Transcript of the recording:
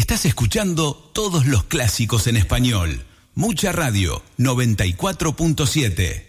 Estás escuchando todos los clásicos en español. Mucha Radio 94.7.